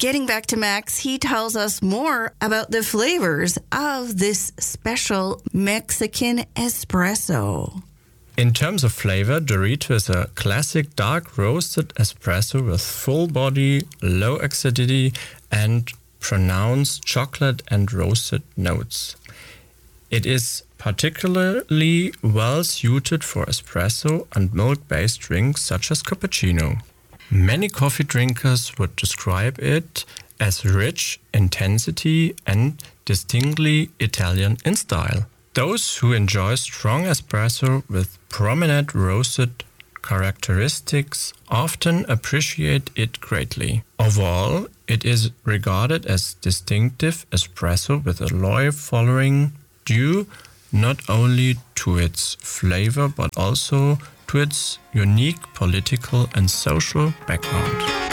Getting back to Max, he tells us more about the flavors of this special Mexican espresso. In terms of flavor, Dorito is a classic dark roasted espresso with full body, low acidity, and pronounced chocolate and roasted notes. It is particularly well suited for espresso and milk-based drinks such as cappuccino. Many coffee drinkers would describe it as rich, intensity, and distinctly Italian in style. Those who enjoy strong espresso with prominent roasted characteristics often appreciate it greatly. Overall, it is regarded as distinctive espresso with a loyal following due not only to its flavor but also to its unique political and social background.